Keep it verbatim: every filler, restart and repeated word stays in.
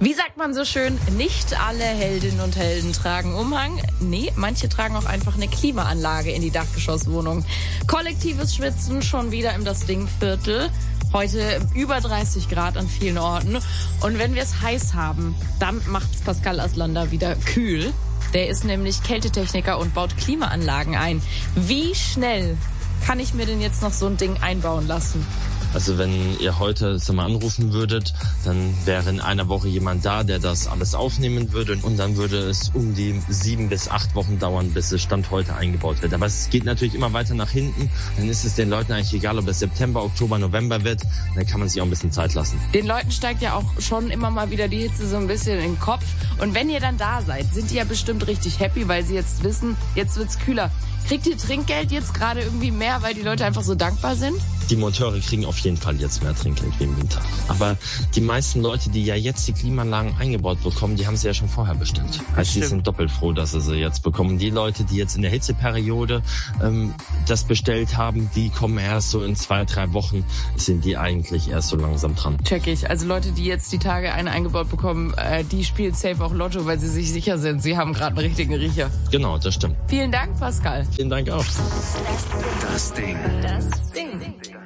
Wie sagt man so schön, nicht alle Heldinnen und Helden tragen Umhang. Nee, manche tragen auch einfach eine Klimaanlage in die Dachgeschosswohnung. Kollektives Schwitzen schon wieder im Das Ding-Viertel. Heute über dreißig Grad an vielen Orten. Und wenn wir es heiß haben, dann macht's Pascal Aslander wieder kühl. Der ist nämlich Kältetechniker und baut Klimaanlagen ein. Wie schnell kann ich mir denn jetzt noch so ein Ding einbauen lassen? Also wenn ihr heute mal anrufen würdet, dann wäre in einer Woche jemand da, der das alles aufnehmen würde. Und dann würde es um die sieben bis acht Wochen dauern, bis es Stand heute eingebaut wird. Aber es geht natürlich immer weiter nach hinten. Dann ist es den Leuten eigentlich egal, ob es September, Oktober, November wird. Dann kann man sich auch ein bisschen Zeit lassen. Den Leuten steigt ja auch schon immer mal wieder die Hitze so ein bisschen in den Kopf. Und wenn ihr dann da seid, sind die ja bestimmt richtig happy, weil sie jetzt wissen, jetzt wird's kühler. Kriegt ihr Trinkgeld jetzt gerade irgendwie mehr, weil die Leute einfach so dankbar sind? Die Monteure kriegen auf jeden Fall jetzt mehr Trinkgeld wie im Winter. Aber die meisten Leute, die ja jetzt die Klimaanlagen eingebaut bekommen, die haben sie ja schon vorher bestellt. Also die sind doppelt froh, dass sie sie jetzt bekommen. Die Leute, die jetzt in der Hitzeperiode ähm, das bestellt haben, die kommen erst so in zwei, drei Wochen, sind die eigentlich erst so langsam dran. Check ich. Also Leute, die jetzt die Tage eine eingebaut bekommen, äh, die spielen safe auch Lotto, weil sie sich sicher sind, sie haben gerade einen richtigen Riecher. Genau, das stimmt. Vielen Dank, Pascal. Vielen Dank auch. Das Ding. Das Ding.